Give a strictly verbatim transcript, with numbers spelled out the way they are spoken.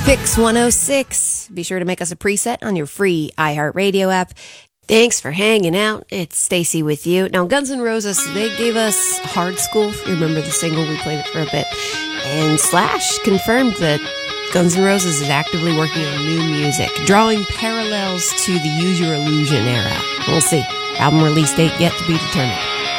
Pix one oh six. Be sure to make us a preset on your free iHeartRadio app. Thanks for hanging out. It's Stacy with you. Now, Guns N' Roses, they gave us Hard School. If you remember the single, we played it for a bit. And Slash confirmed that Guns N' Roses is actively working on new music, drawing parallels to the Use Your Illusion era. We'll see. Album release date yet to be determined.